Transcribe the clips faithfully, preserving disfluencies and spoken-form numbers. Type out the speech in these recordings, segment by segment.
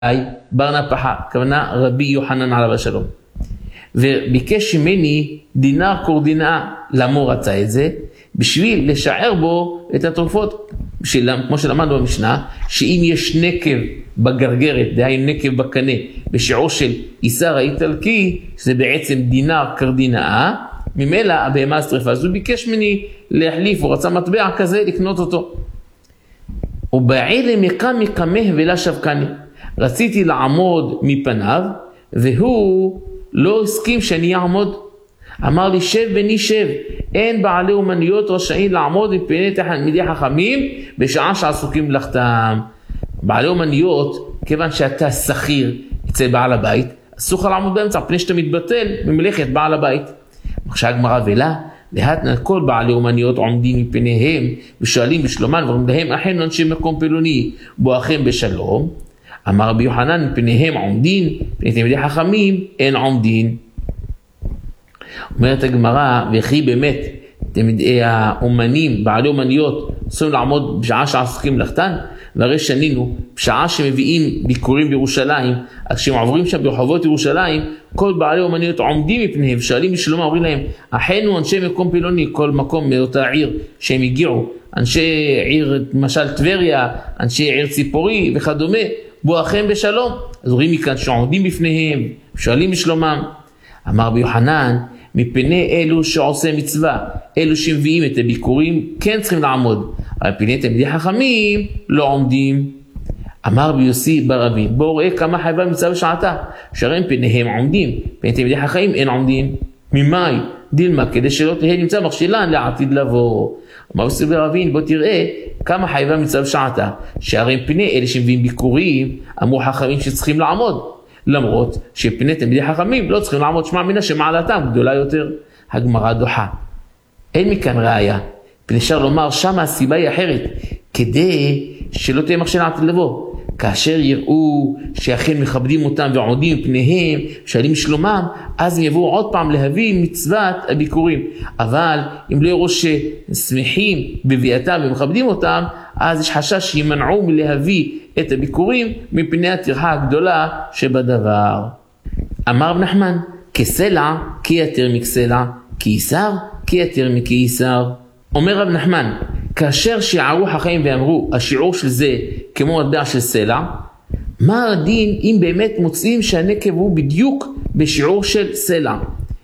בר נפחה, כוונה רבי יוחנן עליו השלום. וביקש ממני דינר קורדינאה, למה הוא רצה את זה? בשביל לשער בו את התרופות, בשביל, כמו שלמדנו במשנה, שאם יש נקב בגרגרת, דהיינו נקב בקנה, בשיעור של איסר האיטלקי, שזה בעצם דינר קרדינאה, ממילא הבהמה השריפה. אז הוא ביקש ממני להחליף, הוא רצה מטבע כזה לקנות אותו. ובעלה מקם מקמך ולה שבקני. רציתי לעמוד מפניו, והוא לא הסכים שאני אעמוד. אמר לי, שב בני שב, אין בעלי אומניות רשאים לעמוד מפני תלמידי חכמים בשעה שעסוקים מלאכתם. בעלי אומניות, כיוון שאתה שכיר אצל בעל הבית, אסור לך לעמוד באמצע, פני שאתה מתבטל ממלאכת בעל הבית. עכשיו הגמרא ולה, להתנא כל בעלי אומניות עומדים מפניהם ושואלים בשלומן ואומרים להם, אחינו אנשי מקום פלוני, בואכם בשלום. אמר רבי יוחנן, מפניהם עומדים, פני תלמידי חכמים אין עומדים. אומרת הגמרא, וכי באמת תלמידי האומנים, בעלי אומניות, צריכים לעמוד בשעה שעסוקים מלאכתן? והרי שנינו, בשעה שמביאים ביקורים בירושלים, כשהם עוברים שם ברחובות ירושלים, כל בעלי אומניות עומדים מפניהם, שואלים בשלומה, אומרים להם, אחינו אנשי מקום פלוני, כל מקום מאותה עיר שהם הגיעו, אנשי עיר, למשל טבריה, אנשי עיר ציפורי וכדומה, בואכם בשלום. אז רואים מכאן שעומדים בפניהם, שואלים בשלומם. אמר ביוחנן, מפני אלו שעושה מצווה, אלו שמביאים את הביקורים, כן צריכים לעמוד. אבל פני תלמידי חכמים לא עומדים. אמר ביוסי ברבי, בואו ראה כמה חייבה מצווה בשעתה, שהרי פניהם עומדים, פני תלמידי חכמים אין עומדים. ממאי, דילמה, כדי שלא תהיה נמצא מכשילן לעתיד לבוא. אמר ביוסי ברבי, בוא תראה כמה חייבה מצווה בשעתה, שהרי פני אלה שמביאים ביקורים, אמרו חכמים שצריכים לעמוד. למרות שפני תלמידי חכמים לא צריכים לעמוד, שמע מינה שמעלתם גדולה יותר. הגמרא דוחה. אין מכאן ראיה. אפשר לומר שם הסיבה היא אחרת, כדי שלא תהיה מכשיל לעתיד לבוא. כאשר יראו שאכן מכבדים אותם ועומדים פניהם, שואלים שלומם, אז הם יבואו עוד פעם להביא מצוות הביקורים. אבל אם לא יראו ששמחים בביאתם ומכבדים אותם, אז יש חשש שימנעו מלהביא את הביקורים מפני הטרחה הגדולה שבדבר. אמר רב נחמן, כסלע כי יותר מכסלע, כיסר כי יותר מכיסר. אומר רב נחמן, כאשר שיערו חכמים ואמרו, השיעור של זה כמו מטבע של סלע, מה הדין אם באמת מוצאים שהנקב הוא בדיוק בשיעור של סלע?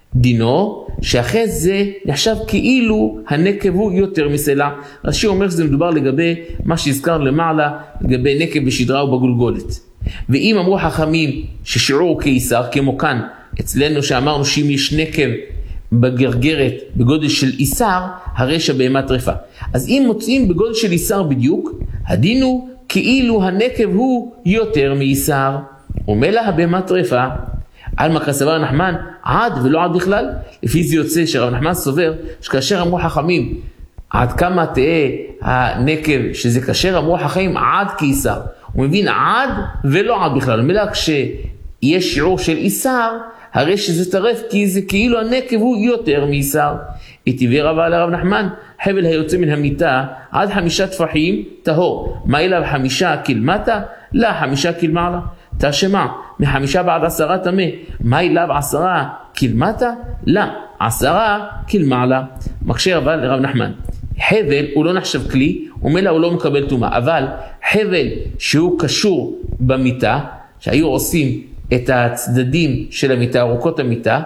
דינו שאחרי זה נחשב כאילו הנקב הוא יותר מסלע. רש"י אומר שזה מדובר לגבי מה שהזכר למעלה, לגבי נקב בשדרה ובגולגולת. ואם אמרו חכמים ששיעור הוא כיסר, כמו כאן אצלנו שאמרנו שאם יש נקב בגרגרת בגודל של איסר, הרי שהבהמה טרפה. אז אם מוצאים בגודל של איסר בדיוק, הדין הוא כאילו הנקב הוא יותר מאיסר. ומילא הבהמה טרפה. על מה כסבר נחמן, עד ולא עד בכלל. לפי זה יוצא שרב נחמן סובר שכאשר אמרו חכמים עד כמה תהיה הנקב שזה כאשר אמרו חכמים עד כאיסר, הוא מבין עד ולא עד בכלל. ומילא כשיש שיעור של איסר, הרי שזה טרף, כי זה כאילו הנקב הוא יותר מאיסר. הטבעי רבה לרב נחמן, חבל היוצא מן המיטה עד חמישה טפחים טהור. מה אליו חמישה כלמטה? לא, חמישה כלמעלה. תשמע, מחמישה בעד עשרה טמא. מה אליו עשרה כלמטה? לא, עשרה כלמעלה. מקשה אבל לרב נחמן, חבל הוא לא נחשב כלי, ומילא הוא לא מקבל טומאה. אבל חבל שהוא קשור במיטה, שהיו עושים את הצדדים של המיטה, ארוכות המיטה,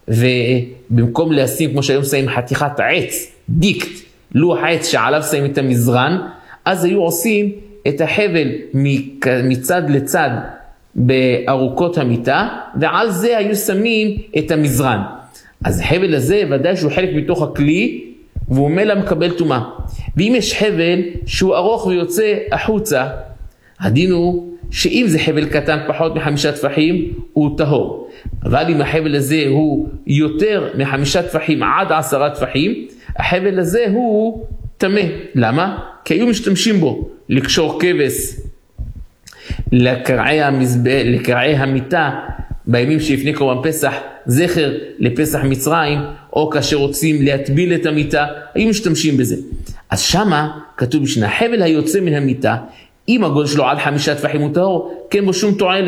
ובמקום לשים, כמו שהיום שמים חתיכת עץ, דיקט, לוח עץ שעליו שמים את המזרן, אז היו עושים את החבל מצד לצד בארוכות המיטה, ועל זה היו שמים את המזרן. אז החבל הזה ודאי שהוא חלק מתוך הכלי, והוא מלא מקבל טומאה. ואם יש חבל שהוא ארוך ויוצא החוצה, הדין הוא שאם זה חבל קטן פחות מחמישה טפחים, הוא טהור. אבל אם החבל הזה הוא יותר מחמישה טפחים עד עשרה טפחים, החבל הזה הוא טמא. למה? כי היו משתמשים בו לקשור כבש לקרעי, המזבח, לקרעי המיטה בימים שלפני קורבן פסח, זכר לפסח מצרים, או כאשר רוצים להטביל את המיטה, היו משתמשים בזה. אז שמה כתוב בשנה, החבל היוצא מן המיטה, אם הגודל שלו עד חמישה טפחים הוא טהור, כן בו שום תועלת.